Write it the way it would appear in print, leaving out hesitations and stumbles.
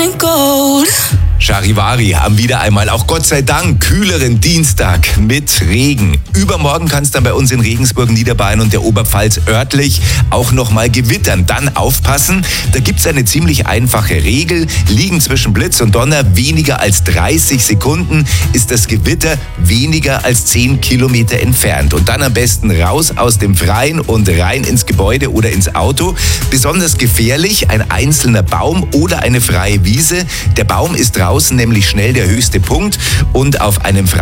and gold. Charivari haben wieder einmal, auch Gott sei Dank, kühleren Dienstag mit Regen. Übermorgen kann es dann bei uns in Regensburg, Niederbayern und der Oberpfalz örtlich auch nochmal gewittern. Dann aufpassen, da gibt es eine ziemlich einfache Regel. Liegen zwischen Blitz und Donner weniger als 30 Sekunden, ist das Gewitter weniger als 10 Kilometer entfernt. Und dann am besten raus aus dem Freien und rein ins Gebäude oder ins Auto. Besonders gefährlich ein einzelner Baum oder eine freie Wiese. Der Baum ist draußen nämlich schnell der höchste Punkt und auf einem